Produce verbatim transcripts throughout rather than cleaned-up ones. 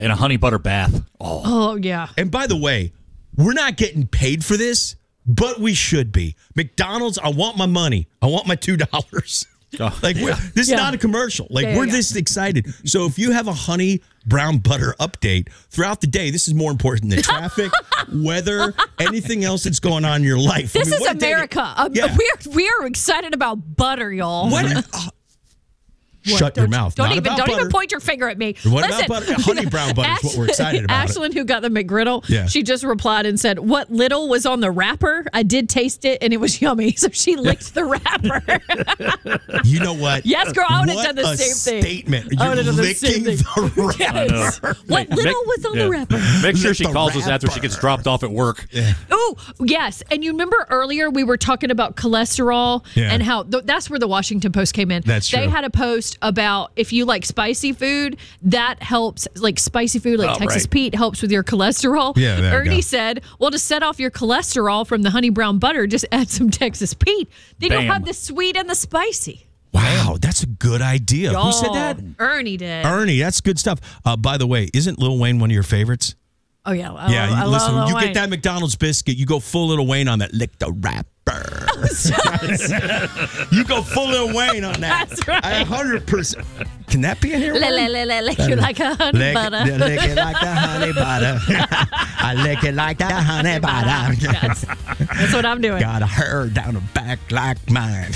And a honey butter bath. Oh. Oh, yeah. And by the way, we're not getting paid for this, but we should be. McDonald's, I want my money. I want my two dollars. Oh, like yeah. This Yeah. is not a commercial. Like Yeah, we're yeah. this excited. So if you have a honey brown butter update throughout the day, this is more important than traffic, weather, anything else that's going on in your life. This I mean, is what a day to- America. Um, Yeah. We're we are excited about butter, y'all. What? uh, What? Shut your Don't- mouth. Don't Not even about don't butter. even point your finger at me. What Listen, about butter? Honey brown butter is what we're excited about. it. Ashlyn, who got the McGriddle, Yeah. she just replied and said, "What little was on the wrapper? I did taste it, and it was yummy." So she licked the wrapper. You know what? Yes, girl, I would have What done the a same thing. statement. I You're would've done the same licking thing. the wrapper. What Make- little was on yeah. the wrapper? Make sure Lick she the calls us after she wrapper. gets dropped off at work. Oh, yes. And you remember earlier we were talking about cholesterol Yeah. and how th- that's where the Washington Post came in. That's They true. had a post about if you like spicy food, that helps. Like spicy food, like Oh, Texas right. Pete, helps with your cholesterol. Yeah, there you Ernie go. said, well, to set off your cholesterol from the honey brown butter, just add some Texas Pete. Then Bam. you'll have the sweet and the spicy. Wow, that's a good idea. Who said that? Ernie did. Ernie, that's good stuff. Uh, by the way, isn't Lil Wayne one of your favorites? oh, yeah. I yeah, love, I you, listen, love you Lil get that McDonald's biscuit, you go full Lil Wayne on that. Lick the wrapper. You go full Lil Wayne on that. That's right. I one hundred percent. Can that be in here? Le, le, le, le, lick you like a honey Lick, butter. lick it like the honey butter. I lick it like the honey butter. Yes. That's what I'm doing. Got a hair down the back like mine.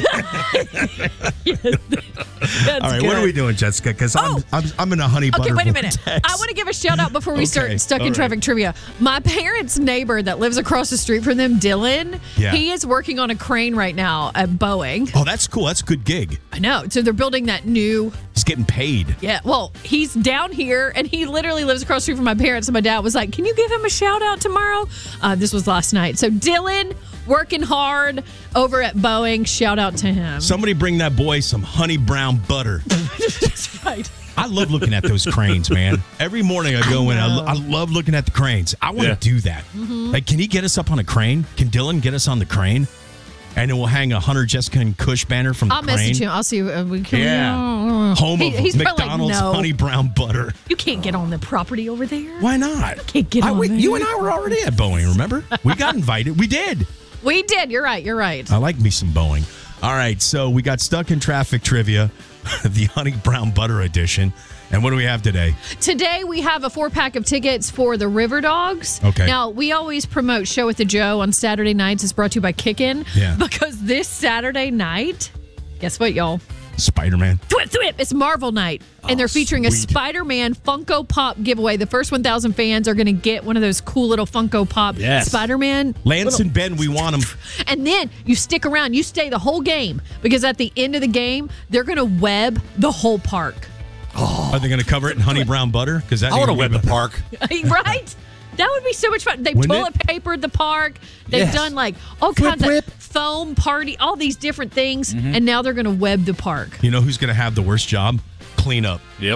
That's All right, good. what are we doing, Jessica? Because I'm, Oh. I'm I'm in a honey butter Okay, wait a minute. vortex. I want to give a shout out before we Okay, start stuck all in right. traffic trivia. My parents' neighbor that lives across the street from them, Dylan, Yeah. he is working on a crane right now at Boeing. Oh, that's cool. That's a good gig. I know. So they're building that new. He's getting paid. Yeah. Well, he's down here and he literally lives across the street from my parents. And my dad was like, "Can you give him a shout out tomorrow?" Uh, this was last night. So Dylan working hard over at Boeing. Shout out to him. Somebody bring that boy some honey brown butter. That's right. I love looking at those cranes, man. Every morning I go in, I, lo- I love looking at the cranes. I want to Yeah. do that. Like, can he get us up on a crane? Can Dylan get us on the crane? And then we'll hang a Hunter, Jessica, and Cush banner from the I'll crane. message him. I'll see if we can. Yeah. Home He- of he's probably like, McDonald's "No." honey brown butter. You can't get on the property over there. Why not? Can't get I- on we- there. You and I were already at Boeing, remember? We got invited. We did. We did. You're right. You're right. I like me some Boeing. All right, so we got stuck in traffic trivia, the honey brown butter edition. And what do we have today? Today we have a four pack of tickets for the River Dogs. Okay. Now we always promote Show with the Joe on Saturday nights. It's brought to you by Kickin'. Yeah. Because this Saturday night, guess what, y'all? Spider-Man. Thwip, thwip. It's Marvel night. And they're featuring a sweet. Spider-Man Funko Pop giveaway. The first one thousand fans are going to get one of those cool little Funko Pop Yes. Spider-Man. Lance and Ben, we want them. And then you stick around. You stay the whole game because at the end of the game, they're going to web the whole park. Are they going to cover it in honey brown butter? Because that I want to ain't web gonna the be- park. Right? That would be so much fun. They Wouldn't toilet it? papered the park. They've Yes. done like all Whip, kinds whip. of foam party, all these different things, Mm-hmm. and now they're going to web the park. You know who's going to have the worst job? Clean up. Yep.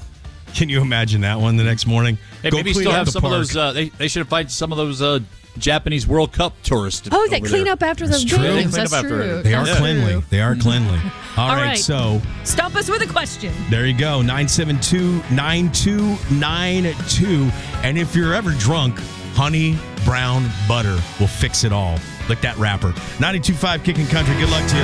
Can you imagine that one the next morning? Hey, Go maybe clean still up have the some park. of those. Uh, they they should invite some of those uh, Japanese World Cup tourists. Oh, they over clean there. up after those That's true. games. They clean That's up after true. it. They are That's cleanly. true. They are cleanly. All All right, right. so Stump us with a question. there you go. nine seven two, nine two nine two. And if you're ever drunk, honey brown butter will fix it all. Like that rapper. ninety-two point five Kicking Country. Good luck to you.